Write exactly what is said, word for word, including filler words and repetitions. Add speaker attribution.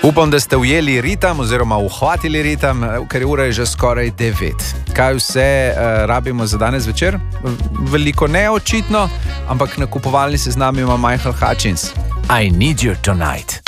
Speaker 1: Upam, da ste ujeli ritem oziroma uhvatili ritem, ker ura je že skoraj devet. Kaj vse uh, rabimo za danes večer? Veliko neočitno, ampak na kupovalni seznam ima Michael Hutchins. I need you tonight.